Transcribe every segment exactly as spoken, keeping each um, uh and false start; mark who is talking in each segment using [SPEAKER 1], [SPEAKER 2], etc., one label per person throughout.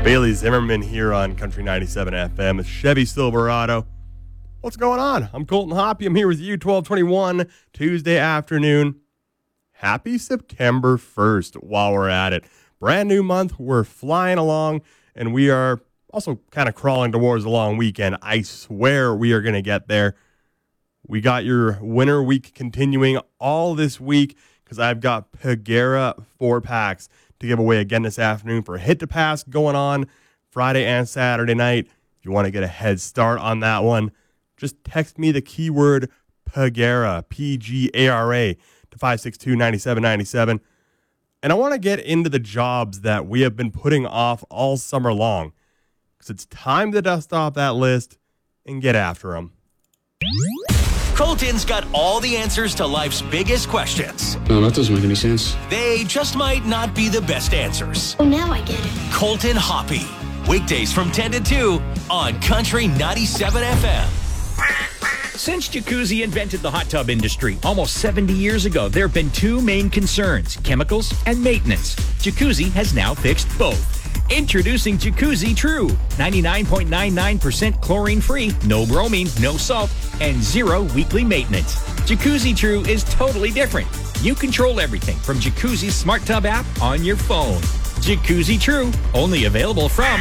[SPEAKER 1] Bailey Zimmerman here on Country ninety-seven F M. It's Chevy Silverado. What's going on? I'm Colton Hoppy. I'm here with you twelve twenty-one Tuesday afternoon. Happy September first while we're at it. Brand new month. We're flying along, and we are also kind of crawling towards the long weekend. I swear we are going to get there. We got your winter week continuing all this week because I've got Pagera four packs to give away again this afternoon for Hit to Pass going on Friday and Saturday night. If you want to get a head start on that one, just text me the keyword Pagera, P G A R A, to five six two, nine seven nine seven. And I want to get into the jobs that we have been putting off all summer long, because it's time to dust off that list and get after them.
[SPEAKER 2] Colton's got all the answers to life's biggest questions.
[SPEAKER 3] No, that doesn't make any sense.
[SPEAKER 2] They just might not be the best answers.
[SPEAKER 4] Oh, now I get it.
[SPEAKER 2] Colton Hoppy. Weekdays from ten to two on Country ninety-seven F M.
[SPEAKER 5] Since Jacuzzi invented the hot tub industry almost seventy years ago, there have been two main concerns, chemicals and maintenance. Jacuzzi has now fixed both. Introducing Jacuzzi True. ninety-nine point nine nine percent chlorine-free, no bromine, no salt, and zero weekly maintenance. Jacuzzi True is totally different. You control everything from Jacuzzi's Smart Tub app on your phone. Jacuzzi True, only available from...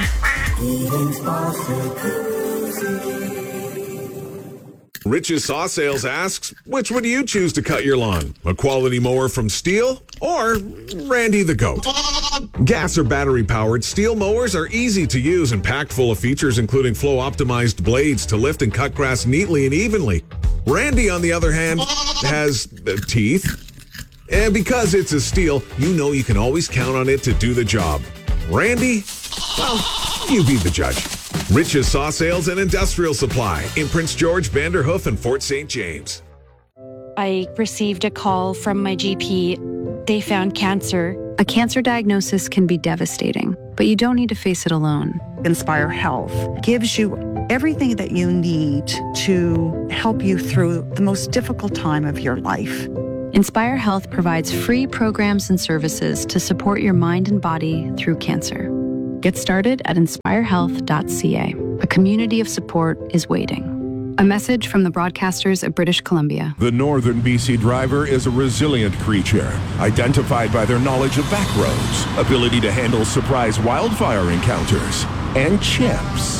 [SPEAKER 6] Rich's Saw Sales asks, which would you choose to cut your lawn? A quality mower from Steel or Randy the Goat? Gas or battery-powered Steel mowers are easy to use and packed full of features, including flow-optimized blades to lift and cut grass neatly and evenly. Randy, on the other hand, has uh, teeth. And because it's a Steel, you know you can always count on it to do the job. Randy, well, you be the judge. Rich's Saw Sales and Industrial Supply in Prince George, Vanderhoof, and Fort Saint James.
[SPEAKER 7] I received a call from my G P. They found cancer.
[SPEAKER 8] A cancer diagnosis can be devastating, but you don't need to face it alone.
[SPEAKER 9] Inspire Health gives you everything that you need to help you through the most difficult time of your life.
[SPEAKER 8] Inspire Health provides free programs and services to support your mind and body through cancer. Get started at inspire health dot c a. A community of support is waiting. A message from the broadcasters of British Columbia.
[SPEAKER 10] The Northern B C driver is a resilient creature, identified by their knowledge of back roads, ability to handle surprise wildfire encounters, and chips.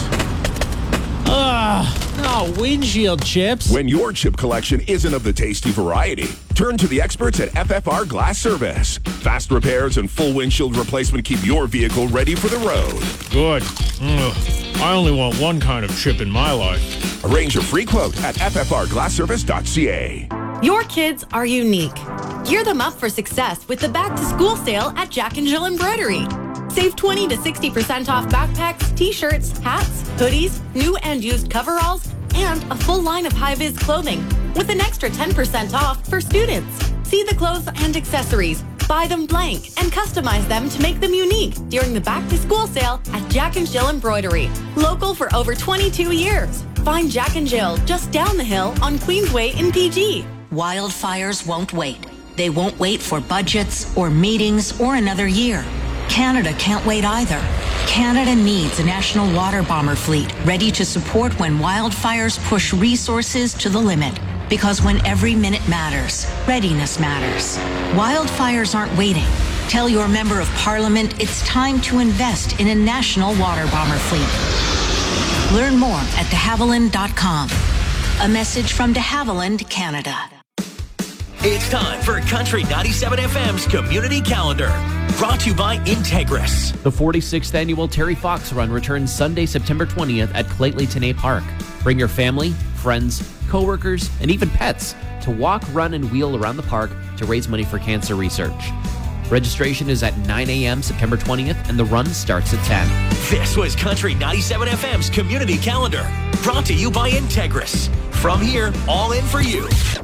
[SPEAKER 11] Ugh, no windshield chips.
[SPEAKER 10] When your chip collection isn't of the tasty variety, turn to the experts at F F R Glass Service. Fast repairs and full windshield replacement keep your vehicle ready for the road.
[SPEAKER 11] Good. Ugh. I only want one kind of chip in my life.
[SPEAKER 10] Arrange a free quote at f f r glass service dot c a.
[SPEAKER 12] Your kids are unique. Gear them up for success with the back-to-school sale at Jack and Jill Embroidery. Save twenty to sixty percent off backpacks, t-shirts, hats, hoodies, new and used coveralls, and a full line of high-vis clothing with an extra ten percent off for students. See the clothes and accessories, buy them blank, and customize them to make them unique during the back-to-school sale at Jack and Jill Embroidery. Local for over twenty-two years. Find Jack and Jill just down the hill on Queensway in P G.
[SPEAKER 13] Wildfires won't wait. They won't wait for budgets or meetings or another year. Canada can't wait either. Canada needs a national water bomber fleet ready to support when wildfires push resources to the limit. Because when every minute matters, readiness matters. Wildfires aren't waiting. Tell your member of parliament it's time to invest in a national water bomber fleet. Learn more at de havilland dot com. A message from de Havilland, Canada.
[SPEAKER 2] It's time for Country ninety-seven F M's Community Calendar. Brought to you by Integris.
[SPEAKER 14] The forty-sixth Annual Terry Fox Run returns Sunday, September twentieth at Claytley Tenay Park. Bring your family, friends, coworkers, and even pets to walk, run, and wheel around the park to raise money for cancer research. Registration is at nine a.m. September twentieth, and the run starts at ten.
[SPEAKER 2] This was Country ninety-seven F M's Community Calendar. Brought to you by Integris. From here, all in for you.